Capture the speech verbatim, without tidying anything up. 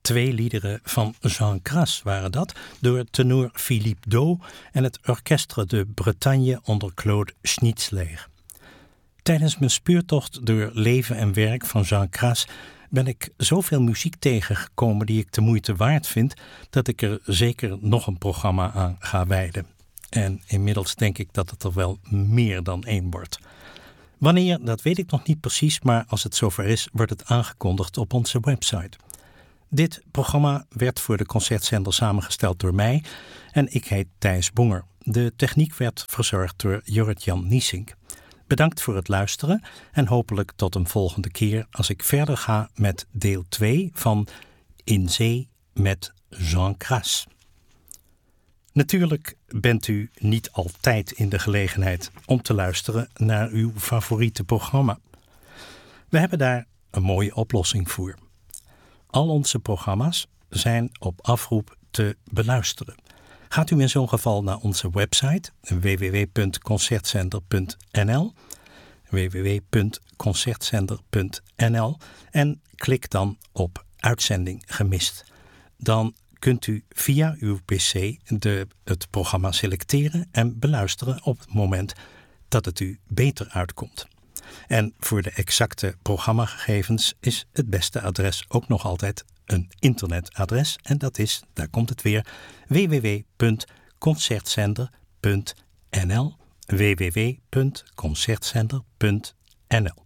Twee liederen van Jean Cras waren dat, door tenor Philippe Do en het Orchestre de Bretagne onder Claude Schnitzler. Tijdens mijn speurtocht door leven en werk van Jean Cras ben ik zoveel muziek tegengekomen die ik de moeite waard vind, dat ik er zeker nog een programma aan ga wijden. En inmiddels denk ik dat het er wel meer dan één wordt. Wanneer, dat weet ik nog niet precies, maar als het zover is, wordt het aangekondigd op onze website. Dit programma werd voor de Concertzender samengesteld door mij en ik heet Thijs Bonger. De techniek werd verzorgd door Jorrit-Jan Niesink. Bedankt voor het luisteren en hopelijk tot een volgende keer als ik verder ga met deel twee van In Zee met Jean Cras. Natuurlijk bent u niet altijd in de gelegenheid om te luisteren naar uw favoriete programma. We hebben daar een mooie oplossing voor. Al onze programma's zijn op afroep te beluisteren. Gaat u in zo'n geval naar onze website w w w punt concertzender punt n l w w w punt concertzender punt n l en klik dan op uitzending gemist. Dan kunt u via uw pc de, het programma selecteren en beluisteren op het moment dat het u beter uitkomt. En voor de exacte programmagegevens is het beste adres ook nog altijd een internetadres. En dat is, daar komt het weer, w w w punt concertzender punt n l w w w punt concertzender punt n l